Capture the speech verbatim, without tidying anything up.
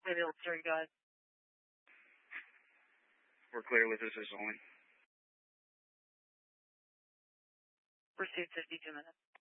Ambulance three, guys. We're clear with this is only. Proceed fifty-two minutes.